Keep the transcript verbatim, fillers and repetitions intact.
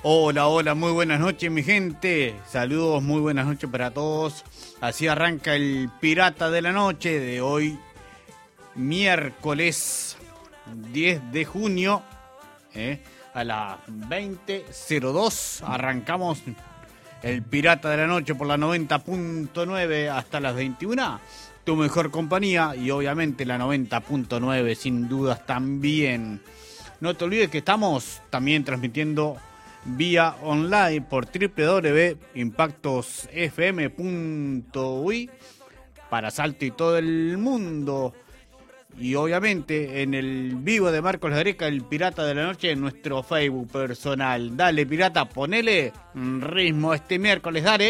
Hola, hola, muy buenas noches mi gente. Saludos, muy buenas noches para todos. Así arranca el Pirata de la Noche de hoy, miércoles diez de junio, eh, a las veinte cero dos. Arrancamos el Pirata de la Noche por la noventa punto nueve hasta las veintiuna. Tu mejor compañía y obviamente la noventa punto nueve sin dudas también. No te olvides que estamos también transmitiendo vía online por doble u doble u doble u punto impactos f m punto u y para Salto y todo el mundo. Y obviamente en el vivo de Marcos Lareca, el Pirata de la Noche, en nuestro Facebook personal. Dale, pirata, ponele ritmo este miércoles, dale.